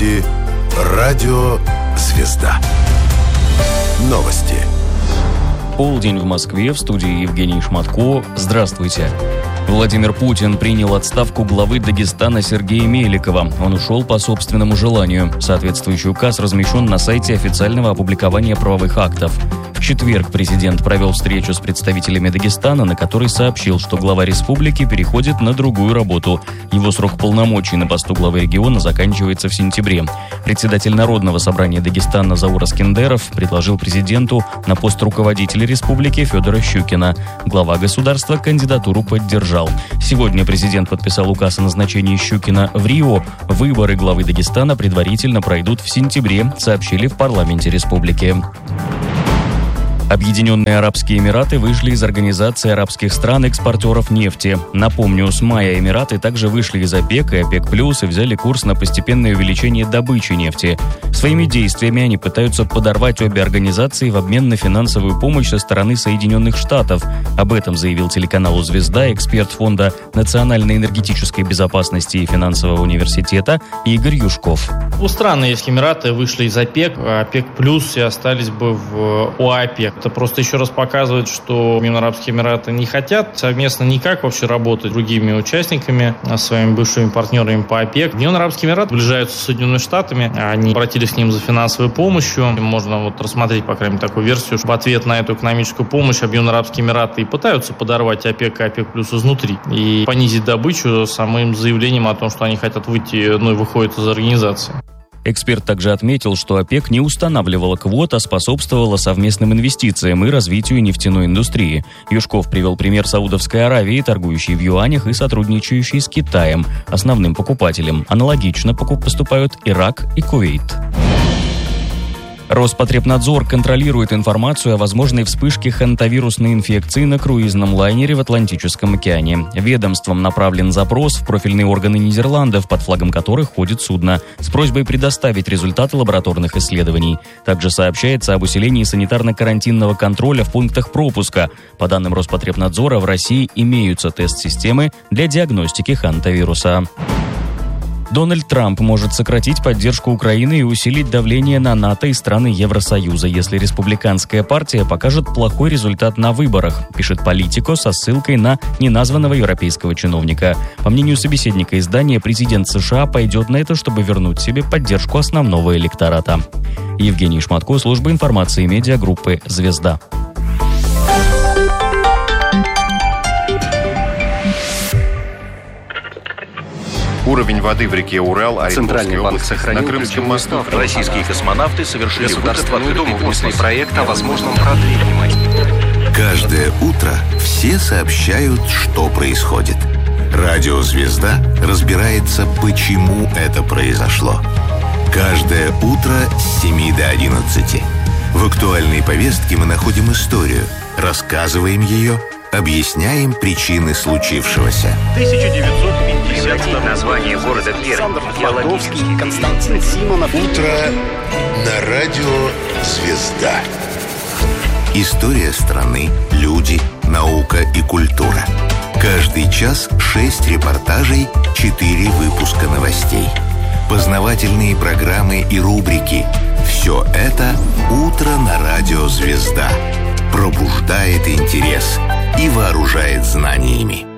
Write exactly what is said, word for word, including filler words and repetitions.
слушаете «Радио Звезда». Новости. Полдень в Москве, в студии Евгений Шматко. Здравствуйте. Владимир Путин принял отставку главы Дагестана Сергея Меликова. Он ушел по собственному желанию. Соответствующий указ размещен на сайте официального опубликования правовых актов. В четверг президент провел встречу с представителями Дагестана, на которой сообщил, что глава республики переходит на другую работу. Его срок полномочий на посту главы региона заканчивается в сентябре. Председатель Народного собрания Дагестана Заур Аскендеров предложил президенту на пост руководителя республики Федора Щукина. Глава государства кандидатуру поддержал. Сегодня президент подписал указ о назначении Щукина в Рио. Выборы главы Дагестана предварительно пройдут в сентябре, сообщили в парламенте республики. Объединенные Арабские Эмираты вышли из Организации арабских стран-экспортеров нефти. Напомню, с мая Эмираты также вышли из ОПЕК и ОПЕК+, и взяли курс на постепенное увеличение добычи нефти. Своими действиями они пытаются подорвать обе организации в обмен на финансовую помощь со стороны Соединенных Штатов. Об этом заявил телеканалу «Звезда» эксперт Фонда национальной энергетической безопасности и финансового университета Игорь Юшков. Ну, странно, если Эмираты вышли из ОПЕК, а ОПЕК+, и остались бы в ОАПЕК. Это просто еще раз показывает, что Объединенные Арабские Эмираты не хотят совместно никак вообще работать с другими участниками, а своими бывшими партнерами по ОПЕК. Объединенные Арабские Эмираты сближаются с Соединенными Штатами. Они обратились к ним за финансовой помощью. Можно вот рассмотреть, по крайней мере, такую версию, что в ответ на эту экономическую помощь Объединенные Арабские Эмираты и пытаются подорвать ОПЕК и ОПЕК+ изнутри и понизить добычу самым заявлением о том, что они хотят выйти, ну и выходят из организации. Эксперт также отметил, что ОПЕК не устанавливала квот, а способствовала совместным инвестициям и развитию нефтяной индустрии. Юшков привел пример Саудовской Аравии, торгующей в юанях и сотрудничающей с Китаем, основным покупателем. Аналогично поступают Ирак и Кувейт. Роспотребнадзор контролирует информацию о возможной вспышке хантавирусной инфекции на круизном лайнере в Атлантическом океане. Ведомством направлен запрос в профильные органы Нидерландов, под флагом которых ходит судно, с просьбой предоставить результаты лабораторных исследований. Также сообщается об усилении санитарно-карантинного контроля в пунктах пропуска. По данным Роспотребнадзора, в России имеются тест-системы для диагностики хантавируса. Дональд Трамп может сократить поддержку Украины и усилить давление на НАТО и страны Евросоюза, если республиканская партия покажет плохой результат на выборах, пишет Политико со ссылкой на неназванного европейского чиновника. По мнению собеседника издания, президент США пойдет на это, чтобы вернуть себе поддержку основного электората. Евгений Шматко, служба информации медиагруппы «Звезда». Уровень воды в реке Урал, Центральный банк сохранил на Крымском мосту. Российские космонавты совершили Государственную Думу внесли проект о возможном продлении. Каждое утро все сообщают, что происходит. Радио «Звезда» разбирается, почему это произошло. Каждое утро с семи до одиннадцати. В актуальной повестке мы находим историю, рассказываем ее, объясняем причины случившегося. тысяча девятьсот пятьдесят название города Пермь. Геологический. Константин Симонов. Утро на радио «Звезда». История страны, люди, наука и культура. Каждый час шесть репортажей, четыре выпуска новостей. Познавательные программы и рубрики. Все это «Утро на радио «Звезда». Пробуждает интерес и вооружает знаниями.